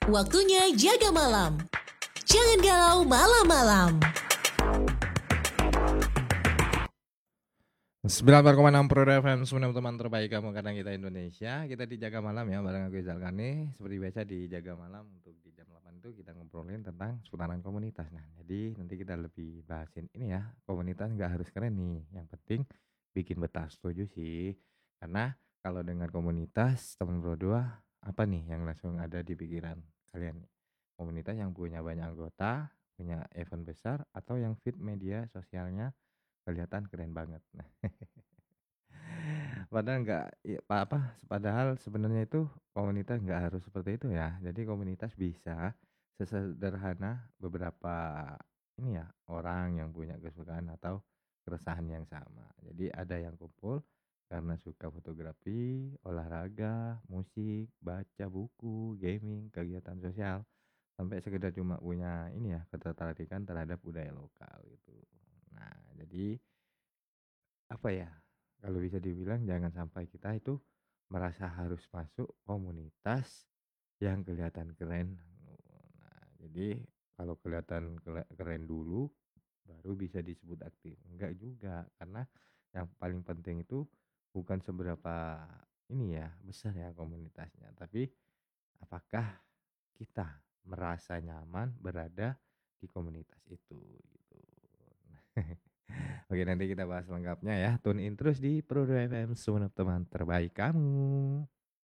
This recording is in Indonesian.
Waktunya jaga malam. Jangan galau malam-malam. 94,6 Pro FM, semua teman terbaik kamu kadang kita Indonesia. Kita dijaga malam ya, bareng aku Izal Kane. Seperti biasa dijaga malam untuk di jam 8 itu kita ngobrolin tentang seputaran komunitas. Nah, jadi nanti kita lebih bahasin ini ya, komunitas nggak harus keren nih. Yang penting bikin betah, setuju sih. Karena kalau dengan komunitas, teman berdua, apa nih yang langsung ada di pikiran kalian nih? Komunitas yang punya banyak anggota, punya event besar, atau yang fit media sosialnya kelihatan keren banget. Nah, padahal nggak ya, padahal sebenarnya itu komunitas nggak harus seperti itu ya. Jadi komunitas bisa sesederhana beberapa ini ya, orang yang punya kesukaan atau keresahan yang sama. Jadi ada yang kumpul karena suka fotografi, olahraga, musik, baca buku, gaming, kegiatan sosial, sampai sekedar cuma punya ini ya, ketertarikan terhadap budaya lokal gitu. Nah, jadi apa ya, kalau bisa dibilang jangan sampai kita itu merasa harus masuk komunitas yang kelihatan keren. Nah, jadi kalau kelihatan keren dulu baru bisa disebut aktif. Enggak juga, karena yang paling penting itu bukan seberapa ini ya besar ya komunitasnya, tapi apakah kita merasa nyaman berada di komunitas itu gitu. Oke, nanti kita bahas lengkapnya ya. Tune in terus di Pro FM, teman terbaik kamu.